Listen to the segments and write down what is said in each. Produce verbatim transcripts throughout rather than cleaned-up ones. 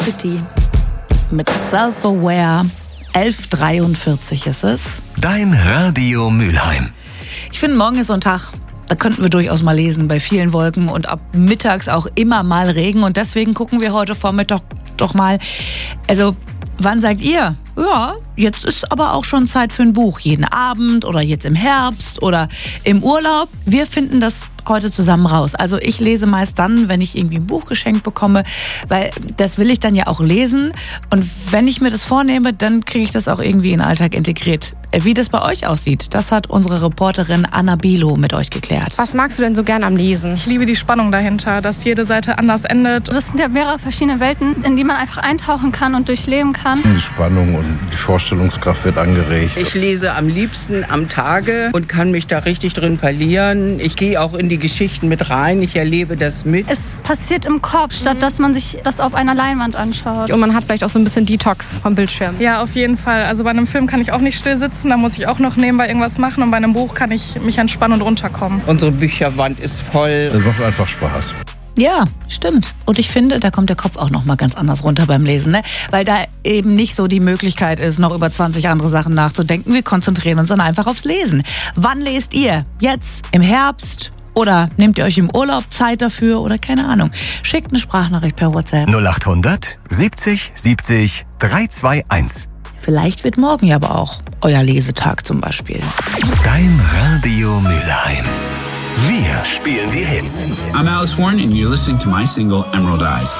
City mit Self-Aware. elf Uhr dreiundvierzig ist es. Dein Radio Mülheim. Ich finde, morgen ist so ein Tag, da könnten wir durchaus mal lesen, bei vielen Wolken und ab mittags auch immer mal Regen. Und deswegen gucken wir heute Vormittag doch mal, also wann sagt ihr? Ja, jetzt ist aber auch schon Zeit für ein Buch. Jeden Abend oder jetzt im Herbst oder im Urlaub. Wir finden das heute zusammen raus. Also ich lese meist dann, wenn ich irgendwie ein Buch geschenkt bekomme, weil das will ich dann ja auch lesen. Und wenn ich mir das vornehme, dann kriege ich das auch irgendwie in den Alltag integriert. Wie das bei euch aussieht, das hat unsere Reporterin Anna Bilo mit euch geklärt. Was magst du denn so gern am Lesen? Ich liebe die Spannung dahinter, dass jede Seite anders endet. Das sind ja mehrere verschiedene Welten, in die man einfach eintauchen kann und durchleben kann. Die Spannung und die Vorstellungskraft wird angeregt. Ich lese am liebsten am Tage und kann mich da richtig drin verlieren. Ich gehe auch in die Geschichten mit rein, ich erlebe das mit. Es passiert im Kopf, statt dass man sich das auf einer Leinwand anschaut. Und man hat vielleicht auch so ein bisschen Detox vom Bildschirm. Ja, auf jeden Fall. Also bei einem Film kann ich auch nicht still sitzen, da muss ich auch noch nebenbei irgendwas machen. Und bei einem Buch kann ich mich entspannen und runterkommen. Unsere Bücherwand ist voll. Das macht einfach Spaß. Ja, stimmt. Und ich finde, da kommt der Kopf auch noch mal ganz anders runter beim Lesen, ne? Weil da eben nicht so die Möglichkeit ist, noch über zwanzig andere Sachen nachzudenken. Wir konzentrieren uns dann einfach aufs Lesen. Wann lest ihr? Jetzt? Im Herbst? Oder nehmt ihr euch im Urlaub Zeit dafür? Oder keine Ahnung. Schickt eine Sprachnachricht per WhatsApp. null acht hundert siebzig siebzig dreihunderteinundzwanzig. Vielleicht wird morgen ja aber auch euer Lesetag zum Beispiel. Dein Radio Mülheim. Wir spielen die Hits. I'm Alex Warren and you're listening to my single Emerald Eyes.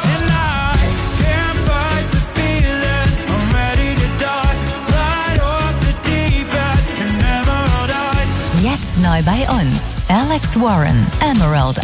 Jetzt neu bei uns. Alex Warren, Emerald